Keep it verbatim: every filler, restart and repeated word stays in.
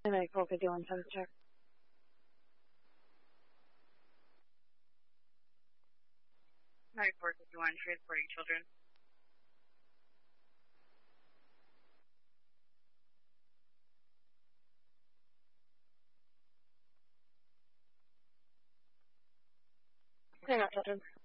And I call fifty-one seven check. nine four fifty-one, transporting children. Hang on, children.